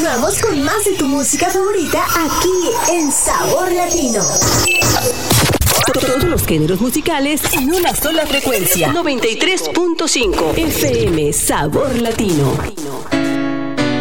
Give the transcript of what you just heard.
Continuamos con más de tu música favorita aquí en Sabor Latino. Todos los géneros musicales en una sola frecuencia. 93.5 FM Sabor Latino.